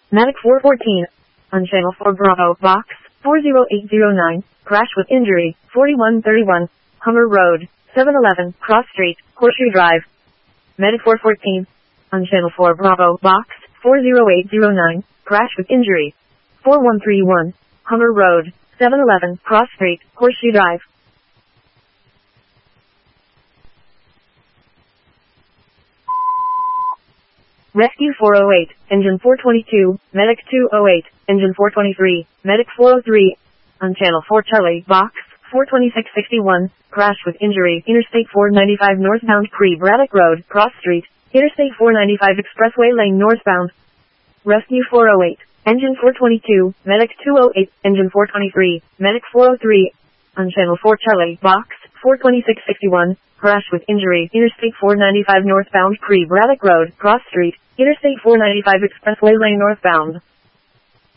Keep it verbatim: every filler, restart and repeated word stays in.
Medic four fourteen. On Channel four Bravo, Box four zero eight zero nine. Crash with injury, forty-one thirty-one. Hummer Road, seven eleven, Cross Street, Horseshoe Drive. Medic four fourteen. On Channel four Bravo, Box four zero eight zero nine. Crash with injury, four one three one. Hummer Road, seven eleven, Cross Street, Horseshoe Drive. Rescue four oh eight, Engine four twenty-two, Medic two oh eight, Engine four twenty-three, Medic four oh three. On Channel four Charlie, Box four twenty-six sixty-one, crash with injury, Interstate four ninety-five northbound Cree-Braddock Road, Cross Street, Interstate four ninety-five Expressway lane northbound. Rescue four oh eight, Engine four twenty-two, Medic two oh eight, Engine four twenty-three, Medic four oh three. On Channel four Charlie, Box four twenty-six sixty-one, crash with injury, Interstate four ninety-five northbound Cree-Braddock Road, Cross Street, Interstate four ninety-five Expressway lane northbound.